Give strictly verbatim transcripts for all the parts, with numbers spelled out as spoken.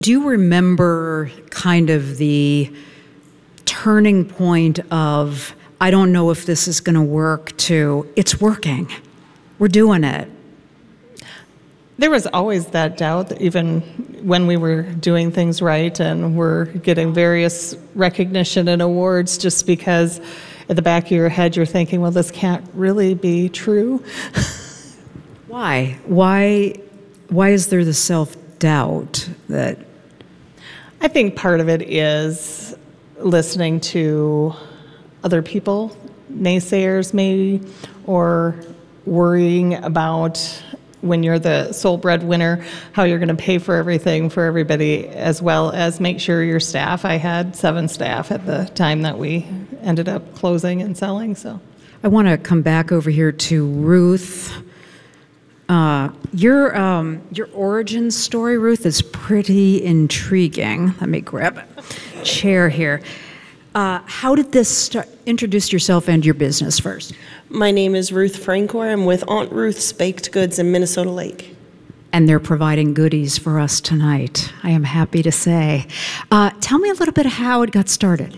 Do you remember kind of the turning point of, I don't know if this is going to work, to it's working, we're doing it? There was always that doubt, even when we were doing things right and we're getting various recognition and awards, just because at the back of your head you're thinking, well, this can't really be true. Why? Why? Why is there the self-doubt that? I think part of it is listening to other people, naysayers maybe, or worrying about, when you're the sole breadwinner, how you're going to pay for everything for everybody, as well as make sure your staff. I had seven staff at the time that we ended up closing and selling. So, I want to come back over here to Ruth. Uh, your um, your origin story, Ruth, is pretty intriguing. Let me grab a chair here. Uh, how did this start? Introduce yourself and your business first. My name is Ruth Frankor. I'm with Aunt Ruth's Baked Goods in Minnesota Lake. And they're providing goodies for us tonight, I am happy to say. Uh, tell me a little bit of how it got started.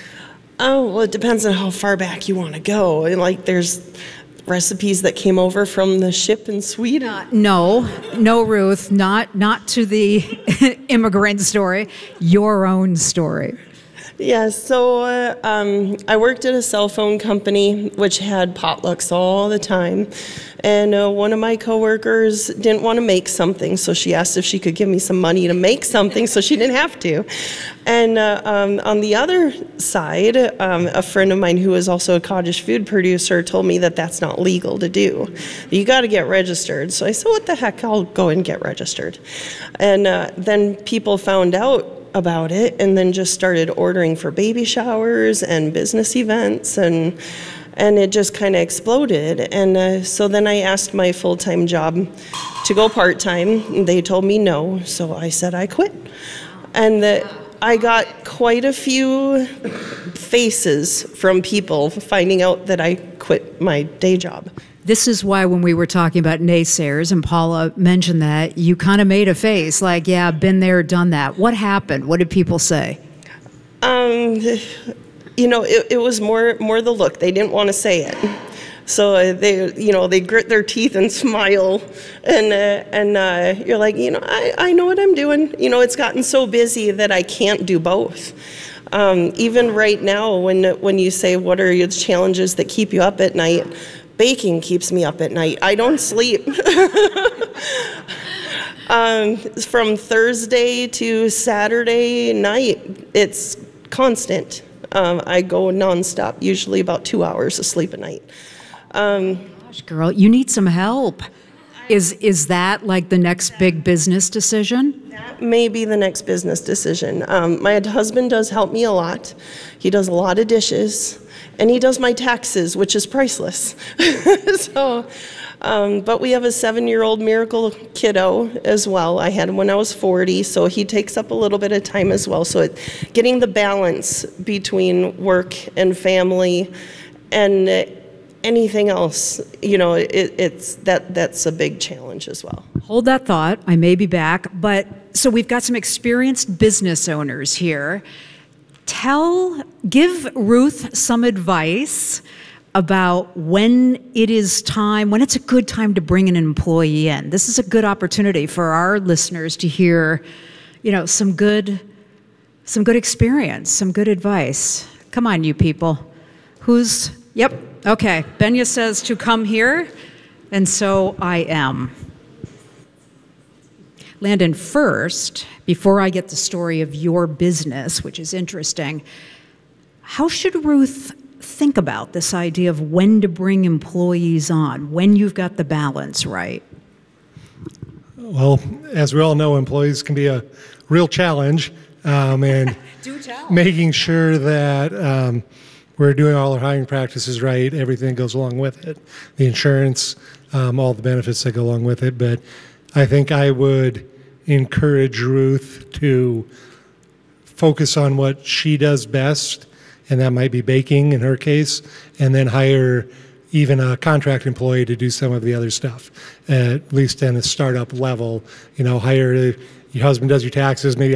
Oh, well, it depends on how far back you want to go. Like, there's recipes that came over from the ship in Sweden. Uh, no, no, Ruth, not not to the immigrant story, your own story. Yeah, so uh, um, I worked at a cell phone company which had potlucks all the time, and uh, one of my coworkers didn't want to make something, so she asked if she could give me some money to make something so she didn't have to. And uh, um, on the other side, um, a friend of mine who is also a cottage food producer told me that that's not legal to do. You got to get registered. So I said, what the heck, I'll go and get registered. And uh, then people found out about it and then just started ordering for baby showers and business events, and and it just kind of exploded. And uh, so then I asked my full-time job to go part-time. They told me no, so I said I quit. And the, I got quite a few faces from people finding out that I quit my day job. This is why when we were talking about naysayers, and Paula mentioned that, you kind of made a face like, yeah, been there, done that. What happened? What did people say? Um, you know, it, it was more more the look. They didn't want to say it. So uh, they, you know, they grit their teeth and smile, and uh, and uh, you're like, you know, I, I know what I'm doing. You know, it's gotten so busy that I can't do both. Um, even right now, when when you say, what are your challenges that keep you up at night? Baking keeps me up at night. I don't sleep. um, from Thursday to Saturday night, it's constant. Um, I go nonstop, usually about two hours of sleep a night. Um, Gosh, girl, you need some help. Is is that like the next big business decision? That may be the next business decision. Um, my husband does help me a lot. He does a lot of dishes. And he does my taxes, which is priceless. so, um, but we have a seven-year-old miracle kiddo as well. I had him when I was forty, so he takes up a little bit of time as well. So it, getting the balance between work and family and uh, anything else, you know, it, it's that that's a big challenge as well. Hold that thought. I may be back. But so we've got some experienced business owners here. Tell, give Ruth some advice about when it is time, when it's a good time to bring an employee in. This is a good opportunity for our listeners to hear, you know, some good, some good experience, some good advice. Come on, you people. Who's, yep, okay. Benya says to come here, and so I am. Landon, first, before I get the story of your business, which is interesting, how should Ruth think about this idea of when to bring employees on, when you've got the balance right? Well, as we all know, employees can be a real challenge, um, and Do tell. making sure that um, we're doing all our hiring practices right, everything goes along with it, the insurance, um, all the benefits that go along with it. But I think I would encourage Ruth to focus on what she does best, and that might be baking in her case, and then hire even a contract employee to do some of the other stuff, at least in a startup level. You know, hire, your husband does your taxes, maybe